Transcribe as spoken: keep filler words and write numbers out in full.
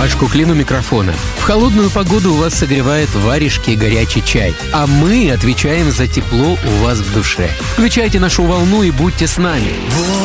Паш Куклин у микрофона. В холодную погоду у вас согревает варежки и горячий чай, а мы отвечаем за тепло у вас в душе. Включайте нашу волну и будьте с нами.